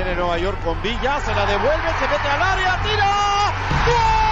Viene Nueva York con Villa, se la devuelve, se mete al área, tira. ¡Gol!